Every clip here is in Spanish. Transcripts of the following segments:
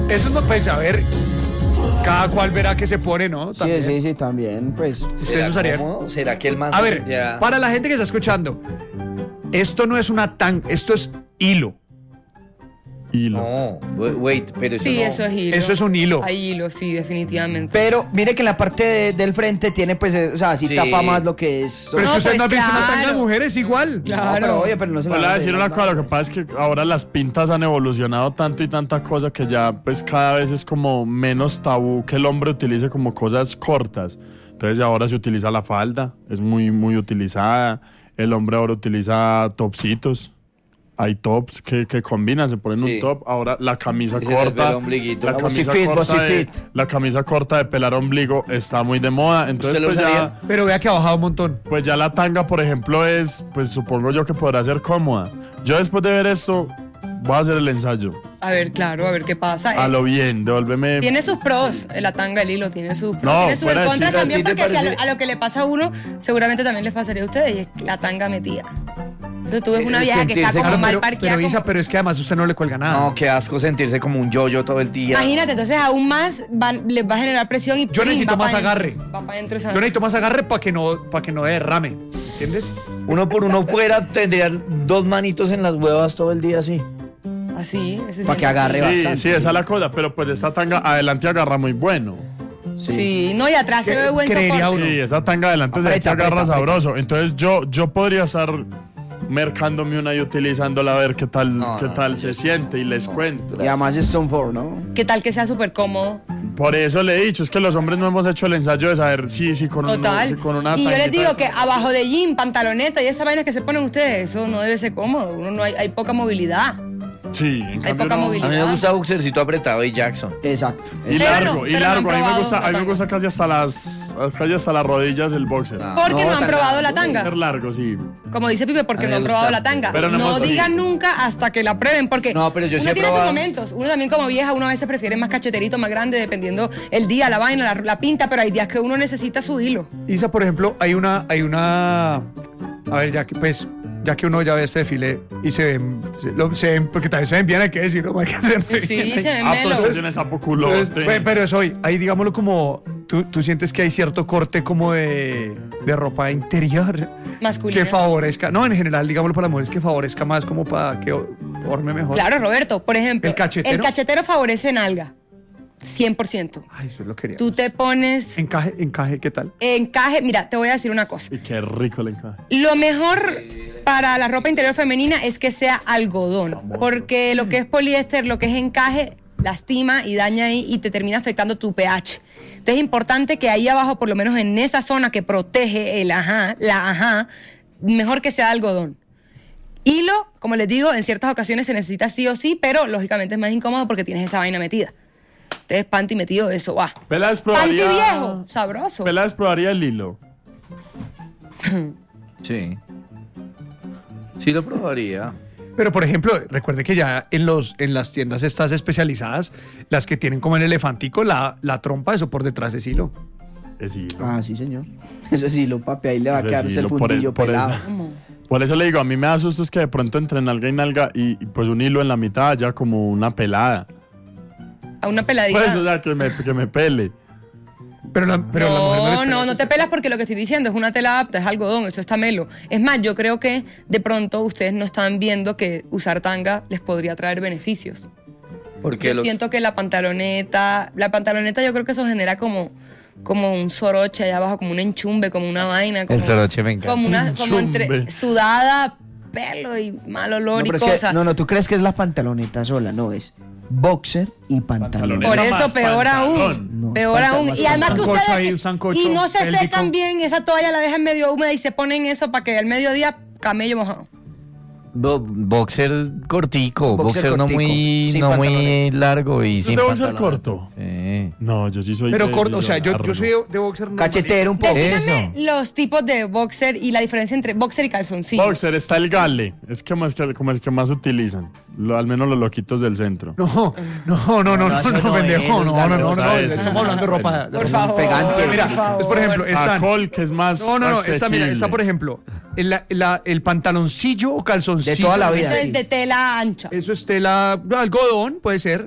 Eso no, pues, a ver, cada cual verá que se pone, ¿no? También. Sí, también, pues. ¿Ustedes usarían? Cómodo? ¿Será que el man A ver, ya... para la gente que está escuchando, esto no es una esto es hilo. Hilo. No, wait, pero eso Sí, no... eso es hilo. Eso es un hilo. Hay hilo, sí, definitivamente. Pero mire que en la parte del frente tiene, pues, o sea, sí Sí. tapa más lo que es. Pero es No, que usted pues no ha visto una tanga de claro. mujeres igual. No, pero oye, pero no se me Le voy a va decir una cosa, lo que pasa es que ahora las pintas han evolucionado tanto y tanta cosa que ya pues cada vez es como menos tabú que el hombre utilice como cosas cortas. Entonces ahora se utiliza la falda, es muy utilizada. El hombre ahora utiliza topsitos. Hay tops que combinan, se ponen Sí. un top. Ahora la camisa Y se les ve el corta. ombliguito. La La camisa bossy fit, corta bossy de, fit. la camisa corta de pelar ombligo está muy de moda. Entonces ¿Usted lo pues usaría? ya, Pero vea que ha bajado un montón. pues ya la tanga, por ejemplo, es, pues supongo yo que podrá ser cómoda. Yo después de ver esto, voy a hacer el ensayo. A ver, claro, a ver qué pasa. A lo bien, devuélveme. Tiene sus pros, la tanga, el hilo, tiene sus pros, No, tiene sus fuera de contras chiste. también, ¿A ti te porque si a parece- lo que le pasa a uno, seguramente también les pasaría a ustedes, y es la tanga metida. Entonces tú ves una vieja que está sentirse como como- mal pero parqueada. Isa, pero es que además usted no le cuelga nada. No, qué asco sentirse como un yo-yo todo el día. Imagínate, entonces aún más les va a generar presión y Yo ¡prim! necesito va más pa' agarre. dentro, va para adentro esa. Yo necesito más agarre para que no derrame. ¿Entiendes? Uno por uno fuera tendría 2 manitos en las huevas todo el día así. Así, ese Para que siempre agarre así. Sí, bastante. sí, esa es la cosa, pero pues esta tanga adelante agarra muy bueno. Sí, no, y atrás se ve buen Creería soporte. uno. Sí, esa tanga adelante se Aprieta, agarra aprieta, sabroso. Entonces yo podría estar mercándome una y utilizándola a ver qué tal, No, qué no, tal se siente y les cuento. Y además es Stone 4, ¿no? ¿Qué tal que sea súper cómodo? Por eso le he dicho, es que los hombres no hemos hecho el ensayo de saber si con, Total. si con una Y yo les tanguita digo está- que abajo de jean, pantaloneta y esa vaina que se ponen ustedes, eso no debe ser cómodo. Uno no hay poca movilidad. Sí, en cambio poca no. movilidad. A mí me gusta boxercito apretado y Jackson. Exacto. Y Pero largo, no, y pero no han largo. A mí me probado gusta, a mí la me tanga. gusta casi hasta las rodillas el boxer. Porque no, No, han tan probado la Ser tanga. largo, sí. Como dice Pipe, porque A mí no han me probado gusta. la tanga. Pero no No hemos- digan nunca hasta que la prueben, porque No, pero yo sí uno he tiene sus probado. momentos. Uno también como vieja, uno a veces prefiere más cacheterito, más grande, dependiendo el día, la vaina, la pinta, pero hay días que uno necesita su hilo. Isa, por ejemplo, hay una, a ver, ya que uno ya ve este desfile y se ven, porque también se ven bien, hay que decirlo, hay que hacer Sí, bien. se ven Ah, pero melos. usted tiene sapo culote. Entonces, pero eso hoy, ahí digámoslo como, tú sientes que hay cierto corte como de ropa interior Masculina. que favorezca, no, en general, digámoslo para las mujeres, que favorezca más como para que forme mejor. Claro, Roberto, por ejemplo, ¿El cachetero? el cachetero favorece nalga. 100%. Ay, eso lo quería. Tú te pones Encaje, ¿qué tal? encaje. Mira, te voy a decir una cosa. Y qué rico le encaja. Lo mejor para la ropa interior femenina es que sea algodón, porque lo que es poliéster, lo que es encaje, lastima y daña ahí y te termina afectando tu pH. Entonces es importante que ahí abajo, por lo menos en esa zona que protege la ajá, mejor que sea algodón. Hilo, como les digo, en ciertas ocasiones se necesita sí o sí, pero lógicamente es más incómodo porque tienes esa vaina metida. Entonces panty metido, eso va. Pelas Panty probaría. viejo, sabroso. Pelas probaría el hilo. Sí. Sí lo probaría. Pero, por ejemplo, recuerde que ya en las tiendas estas especializadas, las que tienen como el elefantico, la trompa, eso por detrás es hilo. Es hilo. Ah, sí, señor. Eso sí, lo papi, ahí le va a Eso quedar sí, el lo por fundillo por pelado. eso. Por eso le digo, a mí me da susto es que de pronto entre nalga y nalga y pues un hilo en la mitad haya como una pelada. A una peladita. Pues, o sea, que me pele. Pero la mujer no les No te pelas porque lo que estoy diciendo es una tela apta, es algodón, eso está melo. Es más, yo creo que de pronto ustedes no están viendo que usar tanga les podría traer beneficios. Porque Yo siento que la pantaloneta yo creo que eso genera como un soroche allá abajo, como un enchumbe, como una vaina. Como, El soroche me encanta. como entre Enchumbe. sudada, pelo y mal olor No, y pero es cosas. que, no, tú crees que es la pantaloneta sola, no, es boxer y pantalón. Pantaloneta. Por Es eso, más peor pantalón. aún. No, Peor es aún. pantalón, Y además que un sancocho ahí, ustedes. un sancocho Y no se pélvico. secan bien, esa toalla la dejan medio húmeda y se ponen eso para que al mediodía camello mojado. Boxer cortico, Boxer boxer no cortico, muy, sin no muy pantaloneta. largo y ¿Es sin de boxer pantalón. corto? Sí. No, yo sí soy Pero de corto, o sea, yo largo. soy de boxer normalito. Cachetero un poco. Defíname Eso. los tipos de boxer y la diferencia entre boxer y calzoncillo. Boxer está el gale, es como el que más utilizan, al menos los loquitos del centro. No, eso no pendejo, es, no, Galo, estamos hablando de ropa. Por favor. pegante. Mira, por favor. por ejemplo, están. Sacol, que es más No, está, mira, asequible. está, por ejemplo, el pantaloncillo o calzoncillo. De toda la vida. Eso sí. es de tela ancha. Eso es tela, algodón, puede ser.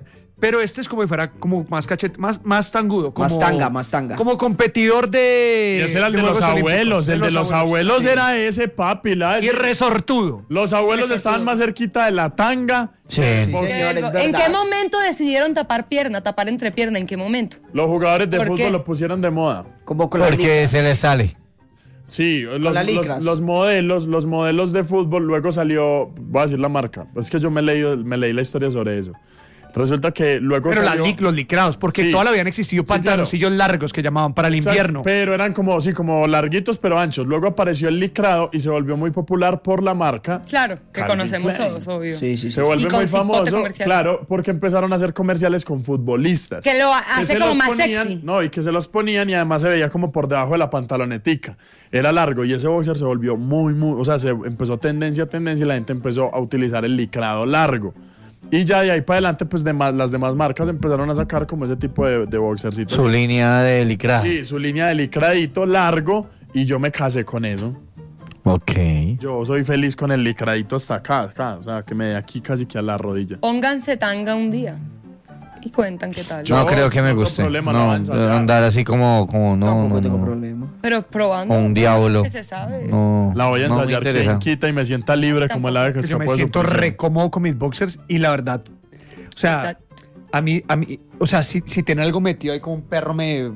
pero este es como si fuera como más cachete, más tangudo. Como, Más tanga. Como competidor de... Y ese era el de los Juegos Olímpicos. abuelos. El de los abuelos sí. era ese, papi. Y resortudo. Los abuelos Resortudo. estaban más cerquita de la tanga. Sí, señor, es ¿En verdad. qué momento decidieron tapar entrepierna? ¿En qué momento? Los jugadores de ¿Por fútbol qué? lo pusieron de moda. Como con la Porque se le sale. Sí, las licras. los modelos de fútbol, luego salió, voy a decir la marca, es que yo me leí la historia sobre eso. Resulta que luego Pero salió... los licrados, porque Sí. toda la vida han existido Sí, claro. pantaloncillos largos que llamaban para el Exacto, invierno. pero eran como larguitos pero anchos. Luego apareció el licrado y se volvió muy popular por la marca. Claro, que Calvin conocemos Klein. todos, obvio. Sí, sí, sí. Se vuelve Y con muy cipote famoso, comerciales. claro, porque empezaron a hacer comerciales con futbolistas. Que lo hace se como los más ponían- sexy. No, y que se los ponían y además se veía como por debajo de la pantalonetica. Era largo y ese boxer se volvió muy, o sea, se empezó tendencia y la gente empezó a utilizar el licrado largo. Y ya de ahí para adelante, pues las demás marcas empezaron a sacar como ese tipo de boxercitos. Su línea de licra. Sí, su línea de licradito largo y yo me casé con eso. Ok. Yo soy feliz con el licradito hasta acá, o sea, que me dé aquí casi que a la rodilla. Pónganse tanga un día y cuentan qué tal. Yo- No creo que me no tengo guste. problema, lo No, voy a ensayar. andar así como Tampoco no. tengo no. problema. Pero probando. O un diablo. Que se sabe. No, La voy a no me ensayar interesa. chiquita y me sienta libre como el ave que Yo me escapó de su siento prisión. re cómodo con mis boxers y la verdad, o sea, a mí, o sea, si tiene algo metido ahí como un perro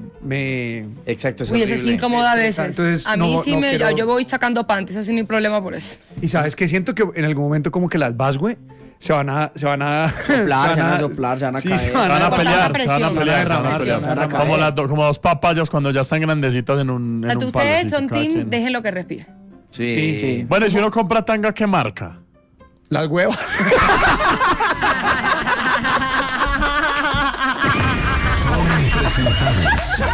me Exacto. Uy, eso es incómodo a veces. Entonces, a mí no- sí no quiero- yo voy sacando panties, así no hay problema por eso. Y sabes que siento que en algún momento como que las vas, güey, se van a Soplar, se van a soplar, se van a sí, caer. se Se van a Cortar la pelear, se van a presión. pelear, se van a Derramar, pelear. se van a caer. Como dos papayas cuando ya están grandecitas en un, O sea, en un palo. ustedes así, son cada team, quien. dejen lo que respire. Sí. Bueno, y si uno compra tanga, ¿qué marca? las huevas. Son impresentables.